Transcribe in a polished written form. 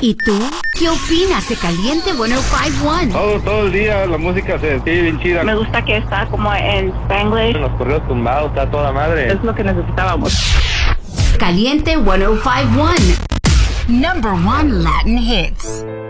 ¿Y tú? ¿Qué opinas de Caliente 105.1? Todo el día la música se sigue bien chida. Me gusta que está como en Spanglish. Los correos tumbados, está toda madre. Es lo que necesitábamos. Caliente 105.1. Number 1 Latin hits.